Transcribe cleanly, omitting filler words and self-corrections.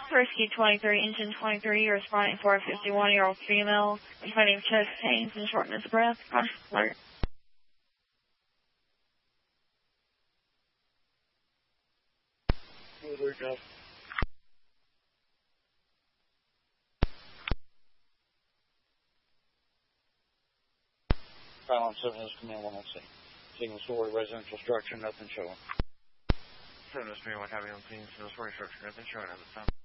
Rescue 23, engine 23, you're responding for a 51-year-old female complaining of chest pains and shortness of breath. Conscious alert. Pylon 7 is command 1 on scene. Signal story, residential structure, nothing showing. 7 is command 1 having on scene, signal story structure, nothing showing at this time.